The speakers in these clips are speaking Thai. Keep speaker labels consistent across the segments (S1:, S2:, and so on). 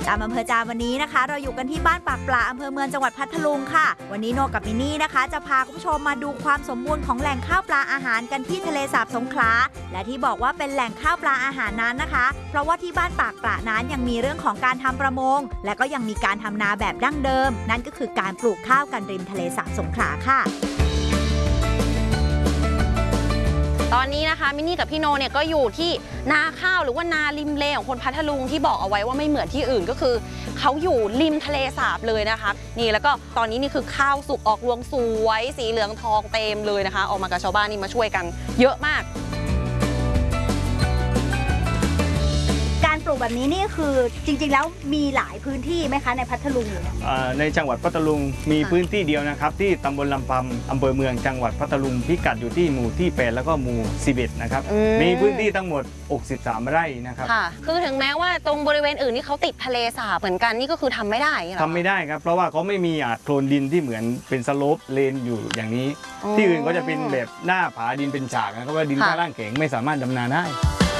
S1: ตามอำเภอจามวันนี้นะคะเราอยู่กันที่บ้านปากปลาอำเภอเมืองจังหวัดพัทลุงค่ะวันนี้โนกับมินนี่นะคะจะพาคุณผู้ชมมาดูความสมบูรณ์ของแหล่งข้าวปลาอาหารกันที่ทะเลสาบสงขลาและที่บอกว่าเป็นแหล่งข้าวปลาอาหารนั้นนะคะเพราะว่าที่บ้านปากปลานั้นยังมีเรื่องของการทำประมงและก็ยังมีการทำนาแบบดั้งเดิมนั่นก็คือการปลูกข้าวกันริมทะเลสาบสงขลาค่ะ
S2: ตอนนี้นะคะมินนี่กับพี่โนเนี่ยก็อยู่ที่นาข้าวหรือว่านาริมเลของคนพัทลุงที่บอกเอาไว้ว่าไม่เหมือนที่อื่นก็คือเขาอยู่ริมทะเลสาบเลยนะคะนี่แล้วก็ตอนนี้นี่คือข้าวสุกออกรวงสวยสีเหลืองทองเต็มเลยนะคะออกมากับชาวบ้านนี่มาช่วยกันเยอะมาก
S1: การปลูกแบบนี้นี่คือจริงๆแล้วมีหลายพื้นที่ไหมคะในพัทลุง
S3: ในจังหวัดพัทลุงมีพื้นที่เดียวนะครับที่ตำบลลำปำอำเภอเมืองจังหวัดพัทลุงพิกัดอยู่ที่หมู่ที่8แล้วก็หมู่11นะครับมีพื้นที่ทั้งหมด63ไร่นะครับ
S2: ค่ะคือถึงแม้ว่าตรงบริเวณอื่นที่เขาติดทะเลสาบเหมือนกันนี่ก็คือทำไม่ได้
S3: ทำไม่ได้ครับเพราะว่าเขาไม่มีโคลนดินที่เหมือนเป็นสโลปเลนอยู่อย่างนี้ที่อื่นก็จะเป็นแบบหน้าผาดินเป็นฉากนะครับว่าดินข้างล่างแข็งไม่สามารถดำนาได้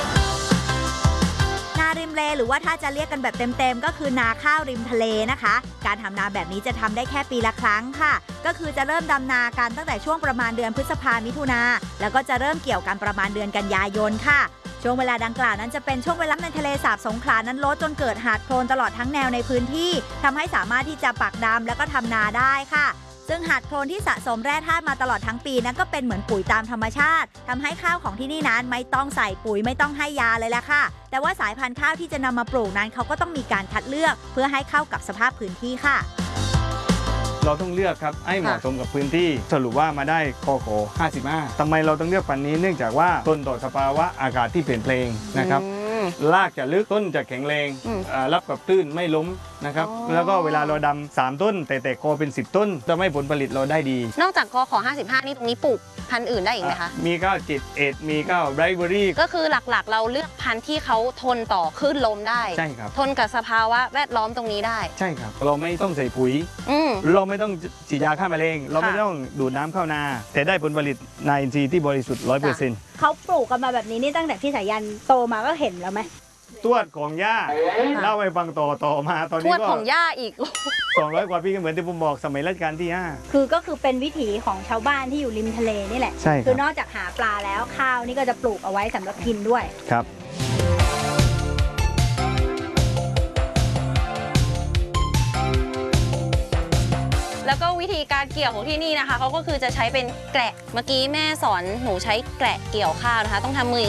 S1: นาริมเลหรือว่าถ้าจะเรียกกันแบบเต็มๆก็คือนาข้าวริมทะเลนะคะการทำนาแบบนี้จะทำได้แค่ปีละครั้งค่ะก็คือจะเริ่มดำนากันตั้งแต่ช่วงประมาณเดือนพฤษภามิถุนาแล้วก็จะเริ่มเกี่ยวกันประมาณเดือนกันยายนค่ะช่วงเวลาดังกล่าวนั้นจะเป็นช่วงเวลาในทะเลสาบสงขลานั้นลดจนเกิดหาดโคลนตลอดทั้งแนวในพื้นที่ทำให้สามารถที่จะปักดำแล้วก็ทำนาได้ค่ะซึ่งหาดโคลนที่สะสมแร่ธาตุมาตลอดทั้งปีนั้นก็เป็นเหมือนปุ๋ยตามธรรมชาติทำให้ข้าวของที่นี่นั้นไม่ต้องใส่ปุ๋ยไม่ต้องให้ยาเลยแหละค่ะแต่ว่าสายพันธุ์ข้าวที่จะนำมาปลูกนั้นเขาก็ต้องมีการคัดเลือกเพื่อให้เข้ากับสภาพพื้นที่ค่ะ
S3: เราต้องเลือกครับให้เหมาะสมกับพื้นที่สรุปว่ามาได้คข55ทำไมเราต้องเลือกพันธุ์นี้เนื่องจากว่าทนต่อสภาวะอากาศที่เปลี่ยนแปลงนะครับรากจะลึกต้นจะแข็งแรงรับกับตื้นไม่ล้มนะครับแล้วก็เวลาเราดำ3ต้นแต่โคเป็น10ต้นจะไม่ผลผลิตเราได้ดี
S2: นอกจากกข55นี่ตรงนี้ปลูกพันธุ์อื่นได้อีกไหมคะ
S3: มีข้าวจิตเอ็ดมีข้าวไรเบอรี่
S2: ก็คือหลักๆเราเลือกพันธุ์ที่เขาทนต่อคลื่นลมได้
S3: ใช่ครับ
S2: ทนกับสภาวะแวดล้อมตรงนี้ได้
S3: ใช่ครับเราไม่ต้องใส่ปุ๋ยเราไม่ต้องฉีดยาฆ่าแมลงเราไม่ต้องดูดน้ำเข้านาแต่ได้ผลผลิตนาอินทรีย์ที่บริสุทธิ์ 100%
S1: เขาปลูกกันมาแบบนี้นี่ตั้งแต่พี่สายันโตมาก็เห็นแล้วไหม
S3: ทวดของย่าเล่าไปฟังต่อมาตอนนี้ก็
S2: ทวดของย่าอีก
S3: 200 กว่าปีก็เหมือนที่ผมบอกสมัยรัชกาลที่5
S1: ก็คือเป็นวิถีของชาวบ้านที่อยู่ริมทะเลนี่แหละ
S3: ใช่
S1: คือนอกจากหาปลาแล้วข้าวนี่ก็จะปลูกเอาไว้สำหรับกินด้วย
S3: ครับ
S2: แล้วก็วิธีการเกี่ยวของที่นี่นะคะเขาก็คือจะใช้เป็นแกะเมื่อกี้แม่สอนหนูใช้แกะเกี่ยวข้าวนะคะต้องทำมือ